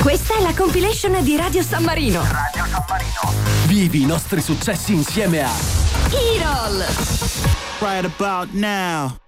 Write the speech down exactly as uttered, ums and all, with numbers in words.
Questa è la compilation di Radio San Marino. Radio San Marino. Vivi i nostri successi insieme a Irol. Right about now.